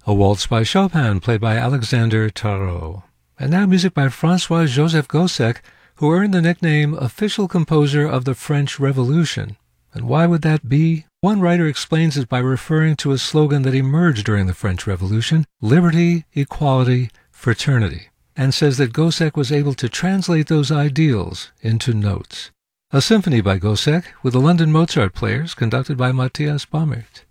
A waltz by Chopin, played by Alexander Tarot. And now music by François-Joseph Gossec, who earned the nickname Official Composer of the French Revolution. And why would that be? One writer explains it by referring to a slogan that emerged during the French Revolution, liberty, equality, fraternity, and says that Gossec was able to translate those ideals into notes. A symphony by Gossec with the London Mozart Players, conducted by Matthias Baumert.